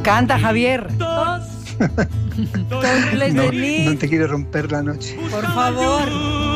Canta, Javier. No te quiero romper la noche. Por favor.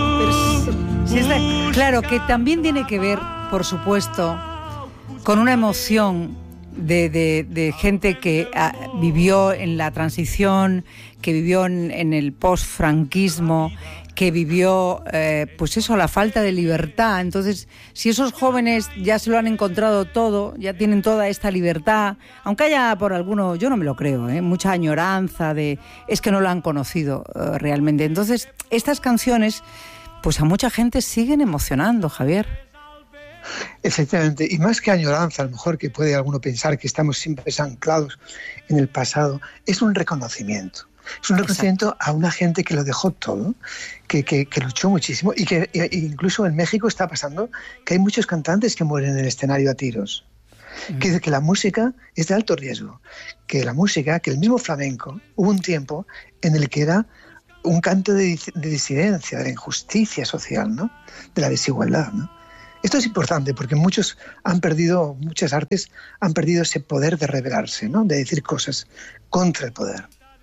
Claro, que también tiene que ver, por supuesto, con una emoción de gente que vivió en la transición, que vivió en el post-franquismo, que vivió, pues eso, la falta de libertad. Entonces, si esos jóvenes ya se lo han encontrado todo, ya tienen toda esta libertad, aunque haya por alguno, yo no me lo creo, mucha añoranza es que no lo han conocido realmente. Entonces, estas canciones, pues a mucha gente siguen emocionando, Javier. Efectivamente, y más que añoranza, a lo mejor que puede alguno pensar que estamos siempre anclados en el pasado, es un reconocimiento. Es un reconocimiento a una gente que lo dejó todo, que luchó muchísimo y que incluso en México está pasando que hay muchos cantantes que mueren en el escenario a tiros. Que dice que la música es de alto riesgo, que la música, que el mismo flamenco, hubo un tiempo en el que era un canto de disidencia, de la injusticia social, ¿no? De la desigualdad, ¿no? Esto es importante porque muchas artes han perdido ese poder de rebelarse, ¿no? De decir cosas contra el poder.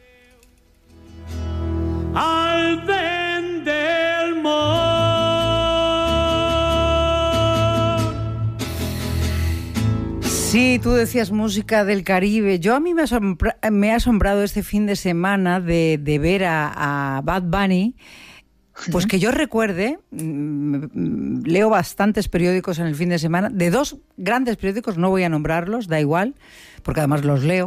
Al ven del mar. Sí, tú decías música del Caribe. A mí me ha asombrado este fin de semana de ver a Bad Bunny. Pues que yo recuerde, leo bastantes periódicos en el fin de semana, de dos grandes periódicos, no voy a nombrarlos, da igual, porque además los leo,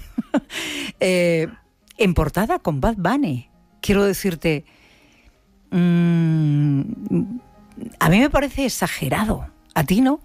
en portada con Bad Bunny. Quiero decirte, a mí me parece exagerado. ¿A ti no?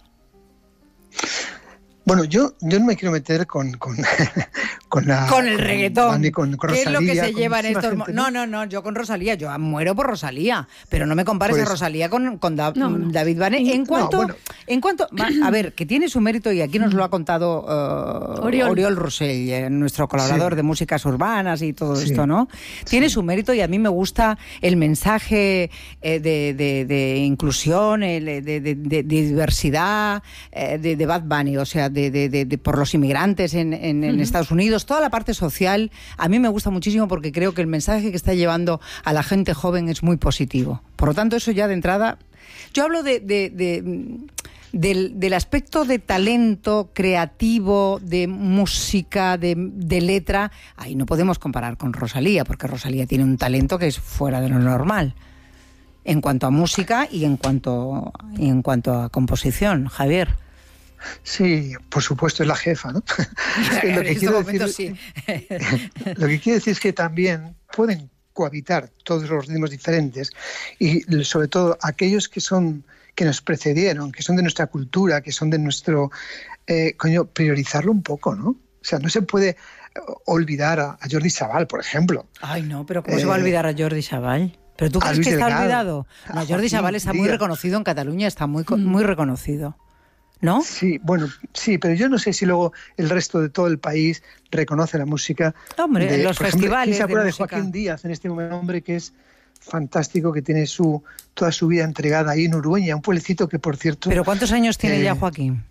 Bueno, yo no me quiero meter con el reggaetón. Con ¿Qué Rosalía, es lo que se lleva en estos gente, No, yo con Rosalía, yo muero por Rosalía, pero no me compares a Rosalía con David Bunny. En cuanto, a ver, que tiene su mérito y aquí nos lo ha contado Oriol Rosell, nuestro colaborador de músicas urbanas y todo esto, ¿no? Tiene su mérito y a mí me gusta el mensaje de inclusión, de diversidad de Bad Bunny, o sea, por los inmigrantes en Estados Unidos, toda la parte social, a mí me gusta muchísimo porque creo que el mensaje que está llevando a la gente joven es muy positivo. Por lo tanto, eso ya de entrada... Yo hablo del aspecto de talento creativo, de música, de letra. Ahí no podemos comparar con Rosalía, porque Rosalía tiene un talento que es fuera de lo normal. En cuanto a música y en cuanto a composición, Javier. Sí, por supuesto, es la jefa, ¿no? Lo que quiero decir es que también pueden cohabitar todos los ritmos diferentes y sobre todo aquellos que nos precedieron, que son de nuestra cultura, que son de nuestro... priorizarlo un poco, ¿no? O sea, no se puede olvidar a Jordi Savall, por ejemplo. Ay, no, pero ¿cómo se va a olvidar a Jordi Savall? ¿Pero tú crees que está olvidado? No, Jordi Savall está muy reconocido en Cataluña, está muy reconocido. ¿No? Sí, bueno, sí, pero yo no sé si luego el resto de todo el país reconoce la música. Hombre, en los festivales. ¿Quién se acuerda de Joaquín Díaz en este momento? Un hombre que es fantástico, que tiene toda su vida entregada ahí en Urueña, un pueblecito que, por cierto... ¿Pero cuántos años tiene ya Joaquín?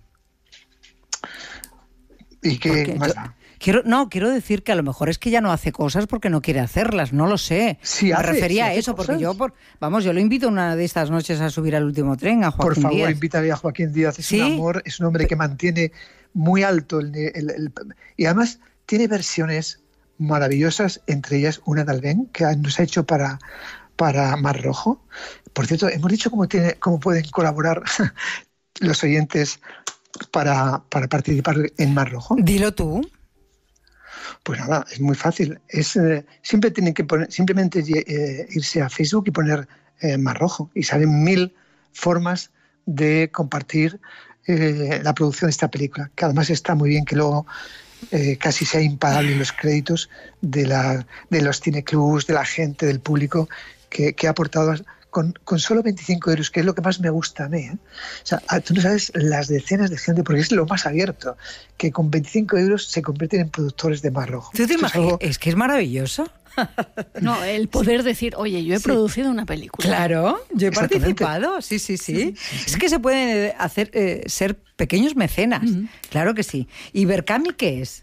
¿Y qué más da? Quiero decir que a lo mejor es que ya no hace cosas porque no quiere hacerlas, no lo sé. Sí, me refería a eso, porque yo lo invito una de estas noches a subir al último tren a Joaquín Díaz. Por favor, invítale a Joaquín Díaz, es un amor, es un hombre que mantiene muy alto y además tiene versiones maravillosas, entre ellas una de Albén, que nos ha hecho para Mar Rojo. Por cierto, hemos dicho cómo pueden colaborar los oyentes para participar en Mar Rojo. Dilo tú. Pues nada, es muy fácil. Siempre tienen que simplemente irse a Facebook y poner Mar Rojo y salen 1000 formas de compartir la producción de esta película, que además está muy bien que luego casi sea impagable los créditos de los cineclubs, de la gente, del público que ha aportado con solo 25 euros, que es lo que más me gusta a mí. O sea, tú no sabes las decenas de gente, porque es lo más abierto, que con 25 euros se convierten en productores de Mar Rojo. ¿Tú te imaginas? Es que es maravilloso. No, el poder decir, oye, yo he producido una película. Claro, yo he participado, sí. Es que se pueden hacer ser pequeños mecenas, claro que sí. ¿Y Berkami qué es?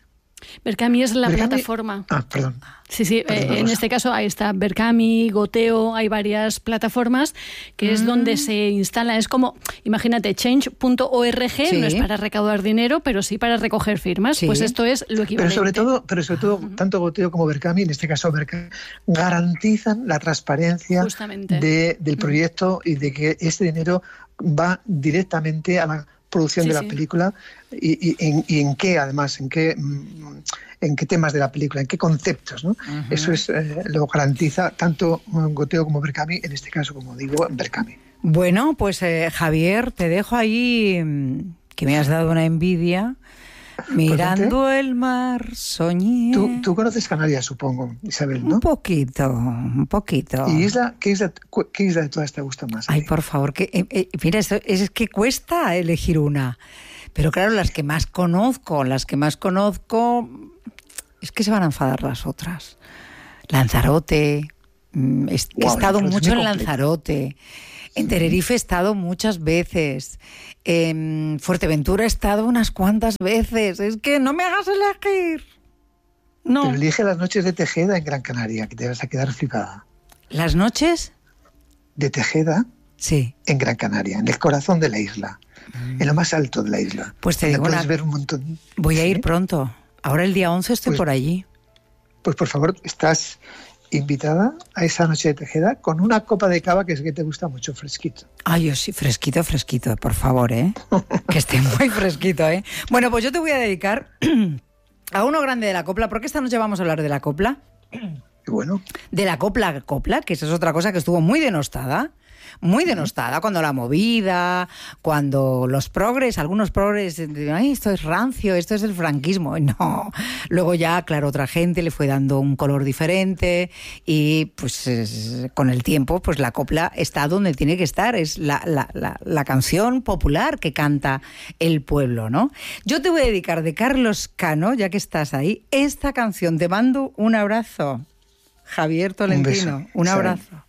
Berkami es la plataforma. Perdón. Sí, en este caso ahí está Berkami, Goteo, hay varias plataformas que es donde se instala, es como, imagínate, change.org, no es para recaudar dinero, pero sí para recoger firmas, pues esto es lo equivalente. Pero sobre todo tanto Goteo como Berkami, en este caso Berkami, garantizan la transparencia del proyecto y de que este dinero va directamente a la producción de la película y en qué, además, en qué temas de la película, en qué conceptos, ¿no? Eso es lo garantiza tanto Goteo como Berkami, en este caso, como digo, Berkami. Bueno, pues Javier, te dejo ahí, que me has dado una envidia. Mirando el mar, soñé. Tú conoces Canarias, supongo, Isabel, ¿no? Un poquito. ¿Y qué isla de todas te gusta más? Ay, por favor, mira, es que cuesta elegir una. Pero claro, las que más conozco, es que se van a enfadar las otras. Lanzarote, he estado mucho en Lanzarote. En Tenerife he estado muchas veces. En Fuerteventura he estado unas cuantas veces. Es que no me hagas elegir. No. Pero elige las noches de Tejeda en Gran Canaria, que te vas a quedar flipada. ¿Las noches? De Tejeda en Gran Canaria, en el corazón de la isla, en lo más alto de la isla. Pues te digo, puedes ver un montón. Voy a ir pronto. Ahora el día 11 estoy por allí. Pues por favor, estás invitada a esa noche de Tejeda con una copa de cava que es que te gusta mucho, fresquito. Ay, yo sí, fresquito, por favor, que esté muy fresquito, Bueno, pues yo te voy a dedicar a uno grande de la copla, porque esta noche vamos a hablar de la copla. Y bueno. De la copla, que esa es otra cosa que estuvo muy denostada cuando la movida, cuando los progres, algunos progres, ay, esto es rancio, esto es el franquismo. No, luego ya, claro, otra gente le fue dando un color diferente y pues con el tiempo pues la copla está donde tiene que estar, es la canción popular que canta el pueblo, ¿no? Yo te voy a dedicar de Carlos Cano, ya que estás ahí, esta canción. Te mando un abrazo, Javier Tolentino, un abrazo.